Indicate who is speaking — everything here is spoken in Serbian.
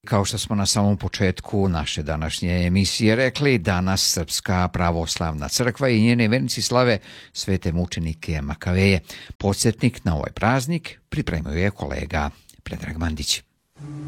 Speaker 1: Kao što smo na samom početku naše današnje emisije rekli, danas Srpska pravoslavna crkva i njene vernici slave svete mučenike Makaveje. Podsjetnik na ovaj praznik pripremio je kolega Predrag Mandić.